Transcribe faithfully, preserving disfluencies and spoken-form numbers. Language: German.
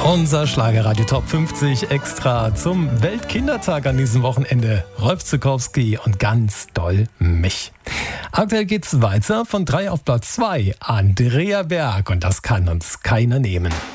Unser Schlagerradio Top fünfzig extra zum Weltkindertag an diesem Wochenende. Rolf Zuckowski und ganz doll mich. Aktuell geht's weiter von drei auf Platz zwei. Andrea Berg, und das kann uns keiner nehmen.